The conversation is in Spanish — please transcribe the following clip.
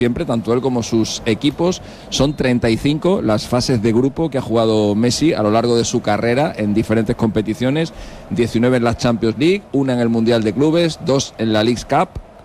siempre, tanto él como sus equipos. Son 35 las fases de grupo que ha jugado Messi a lo largo de su carrera en diferentes competiciones, 19 en la Champions League, una en el Mundial de Clubes, 2 en la Leagues Cup